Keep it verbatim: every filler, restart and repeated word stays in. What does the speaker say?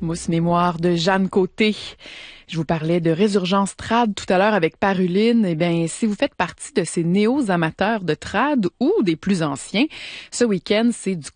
Mousse mémoire de Jeanne Côté. Je vous parlais de résurgence trad tout à l'heure avec Paruline. Eh bien, si vous faites partie de ces néo-amateurs de trad ou des plus anciens, ce week-end, c'est du